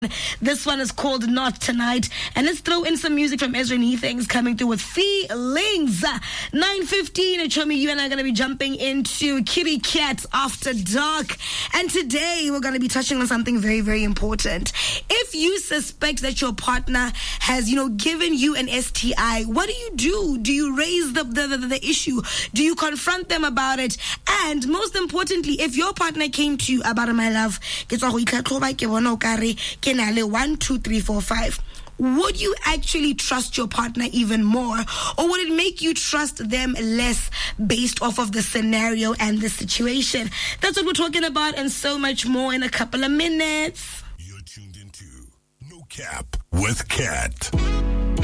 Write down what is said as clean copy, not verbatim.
This one is called Not Tonight. And let's throw in some music from Ezra Neethings coming through with Feelings. 9:15, Chomi, you and I are going to be jumping into Kitty Cat After Dark. And today we're going to be touching on something very, very important. If you suspect that your partner has, given you an STI, what do? Do you raise the issue? Do you confront them about it? And most importantly, if your partner came to you about my love, 1, 2, 3, 4, 5. Would you actually trust your partner even more? Or would it make you trust them less based off of the scenario and the situation? That's what we're talking about and so much more in a couple of minutes. You're tuned into No Cap with Kat.